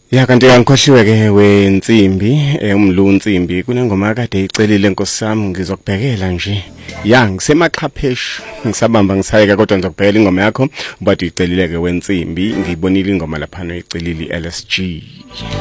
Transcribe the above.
Ya kanti angikhohliwe ke wensimbi umlu nsimbi kunengoma kade icelile Nkosi sami ngizokubhekela nje ya ngisemaqhapheshi ngisabamba ngisayeka kodwa ngizokubhekela ingoma yakho but icelile ke wensimbi ngiyibonile ingoma lapha no icelile LSG